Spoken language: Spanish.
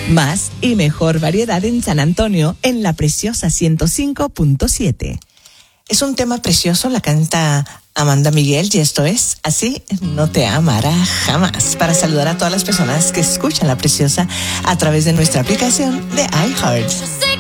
Más y mejor variedad en San Antonio, en La Preciosa 105.7. Es un tema precioso, la canta Amanda Miguel, y esto es Así no te amará jamás. Para saludar a todas las personas que escuchan La Preciosa a través de nuestra aplicación de iHeart.